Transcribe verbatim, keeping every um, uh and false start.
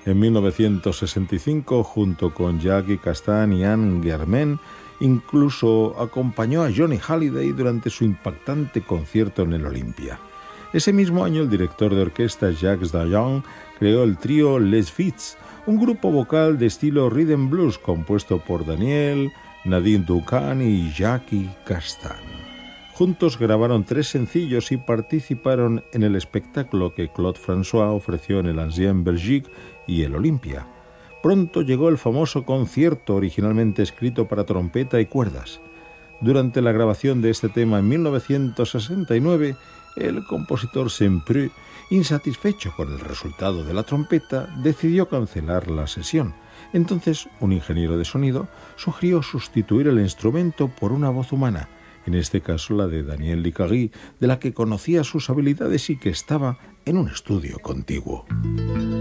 En mil novecientos sesenta y cinco, junto con Jacques Castan y Anne Germain, incluso acompañó a Johnny Hallyday durante su impactante concierto en el Olympia. Ese mismo año, el director de orquesta Jacques Daillon creó el trío Les Fits, un grupo vocal de estilo rhythm blues compuesto por Daniel, Nadine Duncan y Jacques Castan. Juntos grabaron tres sencillos y participaron en el espectáculo que Claude François ofreció en el Ancien Belgique y el Olympia. Pronto llegó el famoso concierto originalmente escrito para trompeta y cuerdas. Durante la grabación de este tema en mil novecientos sesenta y nueve, el compositor Sempreux, insatisfecho con el resultado de la trompeta, decidió cancelar la sesión. Entonces, un ingeniero de sonido sugirió sustituir el instrumento por una voz humana, en este caso la de Daniel Licari, de la que conocía sus habilidades y que estaba en un estudio contiguo.